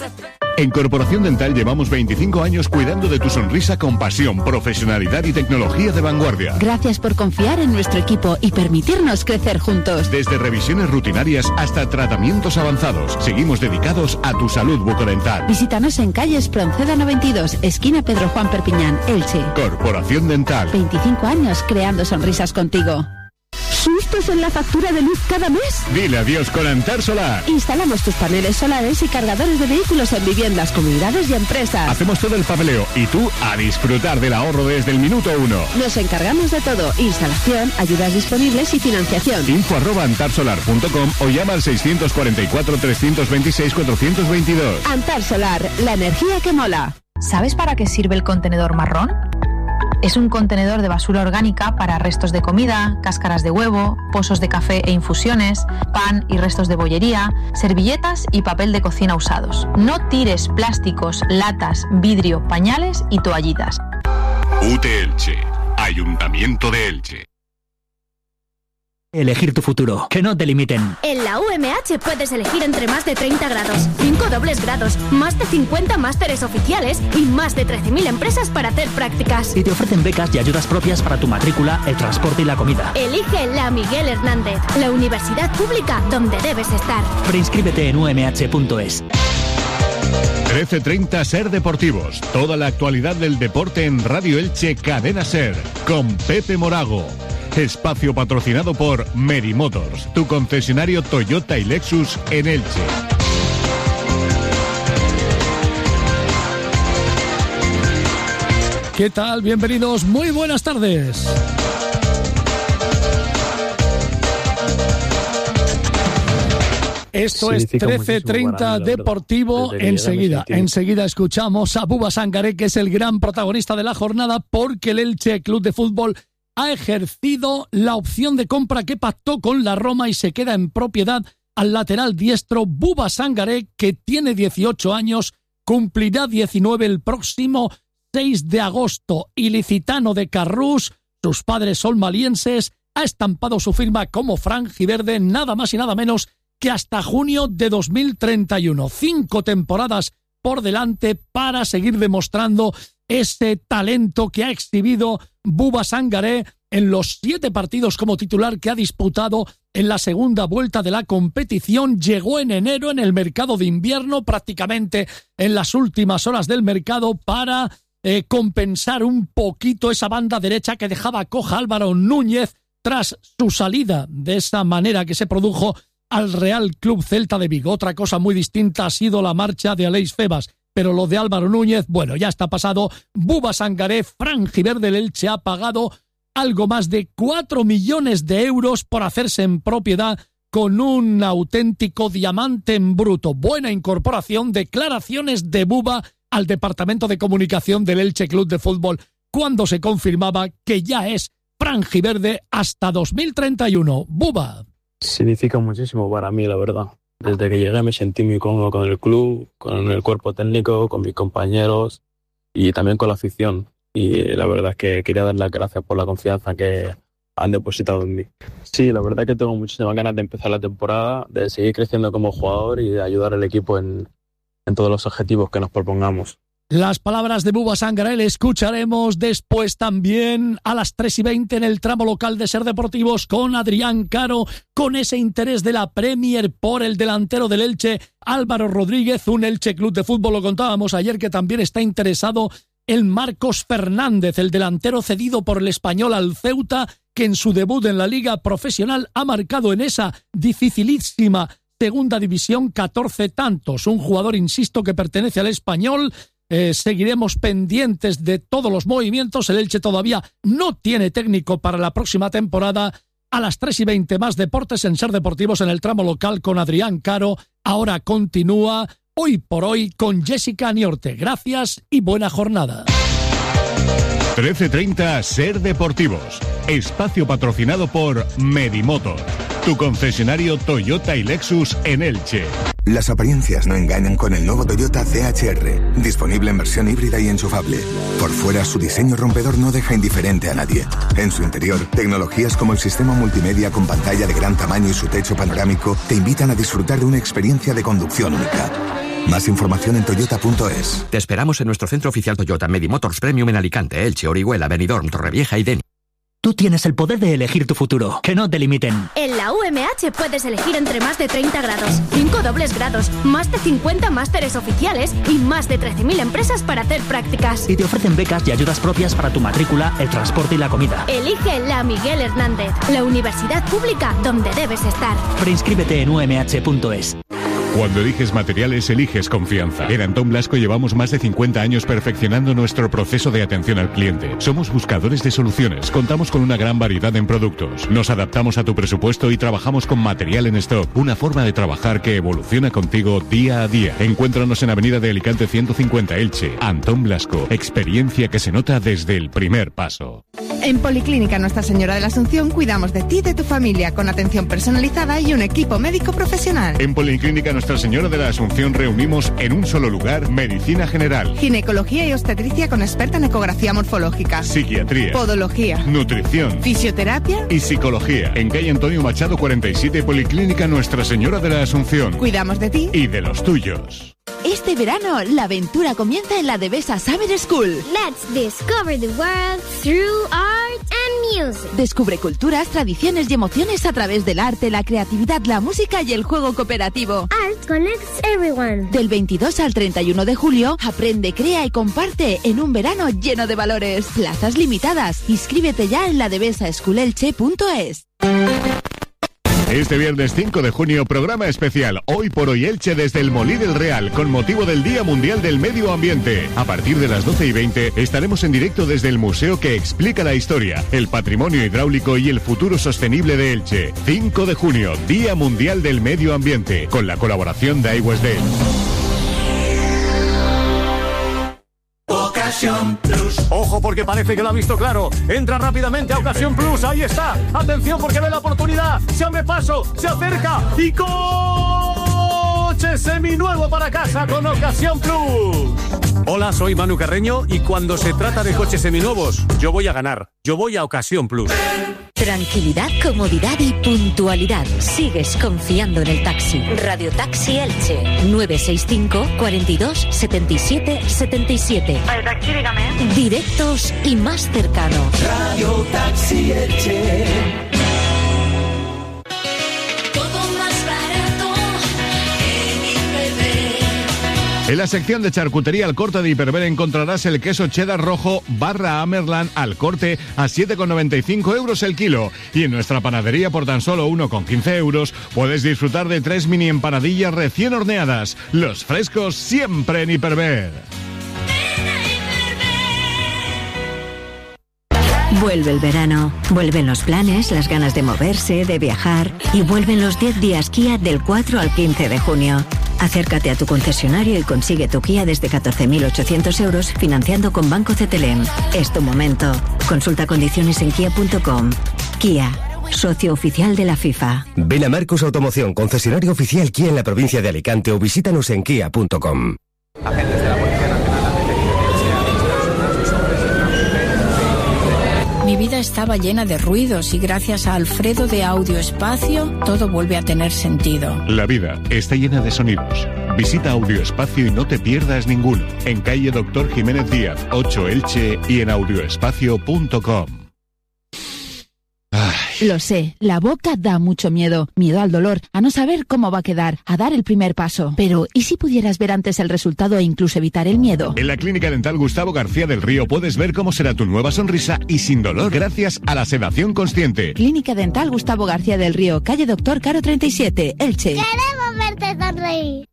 En Corporación Dental llevamos 25 años cuidando de tu sonrisa con pasión, profesionalidad y tecnología de vanguardia. Gracias por confiar en nuestro equipo y permitirnos crecer juntos. Desde revisiones rutinarias hasta tratamientos avanzados, seguimos dedicados a tu salud bucodental. Visítanos en calle Espronceda 92, esquina Pedro Juan Perpiñán, Elche. Corporación Dental. 25 años creando sonrisas contigo. ¿Sustos en la factura de luz cada mes? Dile adiós con Antar Solar. Instalamos tus paneles solares y cargadores de vehículos en viviendas, comunidades y empresas. Hacemos todo el papeleo y tú a disfrutar del ahorro desde el minuto 1. Nos encargamos de todo: instalación, ayudas disponibles y financiación. info@antarsolar.com o llama al 644 326 422. Antar Solar, la energía que mola. ¿Sabes para qué sirve el contenedor marrón? Es un contenedor de basura orgánica para restos de comida, cáscaras de huevo, pozos de café e infusiones, pan y restos de bollería, servilletas y papel de cocina usados. No tires plásticos, latas, vidrio, pañales y toallitas. UTE Elche, Ayuntamiento de Elche. Elegir tu futuro, que no te limiten. En la UMH puedes elegir entre más de 30 grados, 5 dobles grados, más de 50 másteres oficiales y más de 13.000 empresas para hacer prácticas. Y te ofrecen becas y ayudas propias para tu matrícula, el transporte y la comida. Elige la Miguel Hernández, la universidad pública donde debes estar. Preinscríbete en umh.es. 13:30 Ser Deportivos. Toda la actualidad del deporte en Radio Elche Cadena Ser. Con Pepe Morago. Espacio patrocinado por Meri Motors, tu concesionario Toyota y Lexus en Elche. ¿Qué tal? Bienvenidos, muy buenas tardes. Esto es 13:30 Deportivo. Enseguida escuchamos a Buba Sangaré, que es el gran protagonista de la jornada, porque el Elche Club de Fútbol ha ejercido la opción de compra que pactó con la Roma y se queda en propiedad al lateral diestro Buba Sangaré, que tiene 18 años, cumplirá 19 el próximo 6 de agosto. Ilicitano de Carrús, sus padres son malienses, ha estampado su firma como franjiverde nada más y nada menos que hasta junio de 2031. 5 temporadas por delante para seguir demostrando ese talento que ha exhibido Buba Sangaré en los 7 partidos como titular que ha disputado en la segunda vuelta de la competición. Llegó en enero en el mercado de invierno, prácticamente en las últimas horas del mercado, para compensar un poquito esa banda derecha que dejaba coja Álvaro Núñez tras su salida de esa manera que se produjo al Real Club Celta de Vigo. Otra cosa muy distinta ha sido la marcha de Aleix Febas, pero lo de Álvaro Núñez, bueno, ya está pasado. Buba Sangaré, franjiverde del Elche, ha pagado algo más de 4 millones de euros por hacerse en propiedad con un auténtico diamante en bruto. Buena incorporación, declaraciones de Buba al departamento de comunicación del Elche Club de Fútbol cuando se confirmaba que ya es franjiverde hasta 2031. Buba. Significa muchísimo para mí, la verdad. Desde que llegué me sentí muy cómodo con el club, con el cuerpo técnico, con mis compañeros y también con la afición. Y la verdad es que quería dar las gracias por la confianza que han depositado en mí. Sí, la verdad es que tengo muchísimas ganas de empezar la temporada, de seguir creciendo como jugador y de ayudar al equipo en todos los objetivos que nos propongamos. Las palabras de Buba Sangaré le escucharemos después también a las 3:20 en el tramo local de Ser Deportivos con Adrián Caro, con ese interés de la Premier por el delantero del Elche, Álvaro Rodríguez. Un Elche Club de Fútbol, lo contábamos ayer, que también está interesado en Marcos Fernández, el delantero cedido por el Español al Ceuta, que en su debut en la Liga Profesional ha marcado en esa dificilísima segunda división 14 tantos. Un jugador, insisto, que pertenece al Español. Seguiremos pendientes de todos los movimientos. El Elche todavía no tiene técnico para la próxima temporada. A las 3:20 más deportes en Ser Deportivos en el tramo local con Adrián Caro. Ahora continúa Hoy por Hoy con Jessica Niorte. Gracias y buena jornada. 13:30 Ser Deportivos. Espacio patrocinado por Meri Motors, tu concesionario Toyota y Lexus en Elche. Las apariencias no engañan con el nuevo Toyota CHR, disponible en versión híbrida y enchufable. Por fuera, su diseño rompedor no deja indiferente a nadie. En su interior, tecnologías como el sistema multimedia con pantalla de gran tamaño y su techo panorámico te invitan a disfrutar de una experiencia de conducción única. Más información en toyota.es. Te esperamos en nuestro centro oficial Toyota Medimotors Premium en Alicante, Elche, Orihuela, Benidorm, Torrevieja y Deni. Tú tienes el poder de elegir tu futuro, que no te limiten. En la UMH puedes elegir entre más de 30 grados, 5 dobles grados, más de 50 másteres oficiales y más de 13.000 empresas para hacer prácticas. Y te ofrecen becas y ayudas propias para tu matrícula, el transporte y la comida. Elige la Miguel Hernández, la universidad pública donde debes estar. Preinscríbete en umh.es. Cuando eliges materiales, eliges confianza. En Antón Blasco llevamos más de 50 años perfeccionando nuestro proceso de atención al cliente. Somos buscadores de soluciones, contamos con una gran variedad en productos. Nos adaptamos a tu presupuesto y trabajamos con material en stock. Una forma de trabajar que evoluciona contigo día a día. Encuéntranos en Avenida de Alicante 150 Elche. Antón Blasco, experiencia que se nota desde el primer paso. En Policlínica Nuestra Señora de la Asunción cuidamos de ti y de tu familia con atención personalizada y un equipo médico profesional. En Policlínica Nuestra Señora de la Asunción reunimos en un solo lugar medicina general, ginecología y obstetricia con experta en ecografía morfológica, psiquiatría, podología, nutrición, fisioterapia y psicología. En calle Antonio Machado 47, Policlínica Nuestra Señora de la Asunción. Cuidamos de ti y de los tuyos. Este verano, la aventura comienza en la Devesa Summer School. Let's discover the world through art and music. Descubre culturas, tradiciones y emociones a través del arte, la creatividad, la música y el juego cooperativo. Art connects everyone. Del 22 al 31 de julio, aprende, crea y comparte en un verano lleno de valores. Plazas limitadas. Inscríbete ya en la devesaschoolelche.es. Este viernes 5 de junio, programa especial Hoy por Hoy Elche desde el Molí del Real, con motivo del Día Mundial del Medio Ambiente. A partir de las 12:20 estaremos en directo desde el museo que explica la historia, el patrimonio hidráulico y el futuro sostenible de Elche. 5 de junio, Día Mundial del Medio Ambiente, con la colaboración de iWestDale. Ocasión Plus. Ojo porque parece que lo ha visto claro. Entra rápidamente a Ocasión Plus. Ahí está. Atención porque ve la oportunidad. Se abre paso. Se acerca. Y coche seminuevo para casa con Ocasión Plus. Hola, soy Manu Carreño y cuando se trata de coches seminuevos, yo voy a ganar. Yo voy a Ocasión Plus. Tranquilidad, comodidad y puntualidad. Sigues confiando en el taxi. Radio Taxi Elche. 965 42 77 77. Vale, taxi, dígame. Directos y más cercanos. Radio Taxi Elche. En la sección de charcutería al corte de Hiperver encontrarás el queso cheddar rojo barra Amerland al corte a 7,95 euros el kilo. Y en nuestra panadería por tan solo 1,15 euros puedes disfrutar de 3 mini empanadillas recién horneadas. Los frescos siempre en Hiperver. Vuelve el verano, vuelven los planes, las ganas de moverse, de viajar y vuelven los 10 días Kia del 4 al 15 de junio. Acércate a tu concesionario y consigue tu Kia desde 14.800 euros financiando con Banco CTLM. Es tu momento. Consulta condiciones en kia.com. Kia, socio oficial de la FIFA. Ven a Marcos Automoción, concesionario oficial Kia en la provincia de Alicante o visítanos en kia.com. Agentes de la Policía Nacional han detenido Mi vida estaba llena de ruidos y gracias a Alfredo de Audio Espacio todo vuelve a tener sentido. La vida está llena de sonidos. Visita Audio Espacio y no te pierdas ninguno. En calle Doctor Jiménez Díaz, 8 Elche y en audioespacio.com. Lo sé, la boca da mucho miedo. Miedo al dolor, a no saber cómo va a quedar, a dar el primer paso. Pero, ¿y si pudieras ver antes el resultado e incluso evitar el miedo? En la Clínica Dental Gustavo García del Río puedes ver cómo será tu nueva sonrisa y sin dolor gracias a la sedación consciente. Clínica Dental Gustavo García del Río, calle Doctor Caro 37, Elche. ¡Queremos verte sonreír!